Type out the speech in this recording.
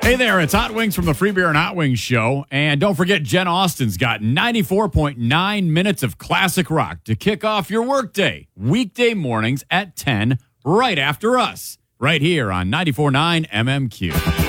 Hey there, it's Hot Wings from the Free Beer and Hot Wings Show. And don't forget, Jen Austen's got 94.9 minutes of classic rock to kick off your workday. Weekday mornings at 10, right after us. Right here on 94.9 MMQ.